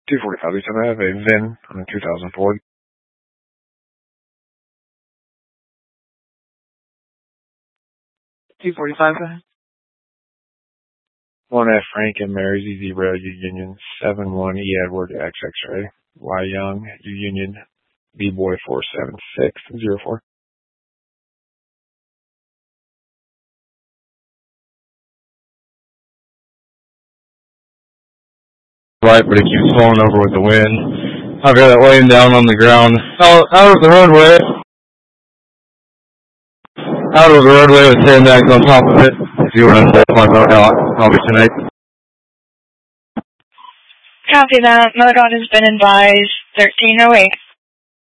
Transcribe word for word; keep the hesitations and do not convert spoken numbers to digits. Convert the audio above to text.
two forty-five. We have a VIN on a two thousand Ford. two forty-five, go ahead. One F Frank and Mary's Easy Road, U Union, seven one E Edward X X-ray, Y Young, U Union, B Boy four seven six zero four. Right, but it keeps falling over with the wind. I've got it laying down on the ground, out, out of the roadway. Out of the roadway with sandbags on top of it. If you want to set my boat out, I'll be tonight. Copy that. Modot has been advised thirteen oh eight.